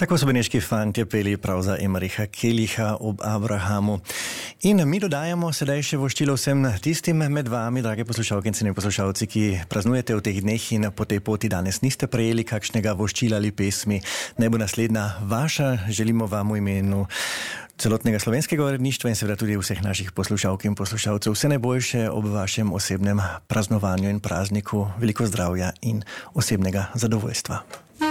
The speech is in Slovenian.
Tako so beneški fantje peli prav za Emericha Kelicha ob Abrahamu. In mi dodajamo sedaj še voščilo vsem tistim med vami, drage poslušalke in cenjeni poslušalci, ki praznujete v teh dneh in po tej poti danes niste prejeli kakšnega voščila ali pesmi. Naj bo naslednja vaša. Želimo vam v imenu celotnega slovenskega uredništva in seveda tudi vseh naših poslušalk in poslušalcev vse najboljše ob vašem osebnem praznovanju in prazniku. Veliko zdravja in osebnega zadovoljstva.